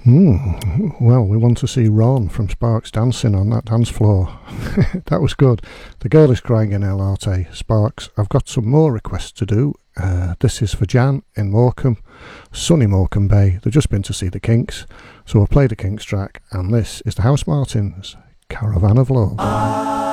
Well, we want to see Ron from Sparks dancing on that dance floor. That was good. The girl is crying in El Arte. Sparks, I've got some more requests to do. This is for Jan in Morecambe, sunny Morecambe Bay. They've just been to see the Kinks, so we'll play the Kinks track, and this is the House Martins, Caravan of Love.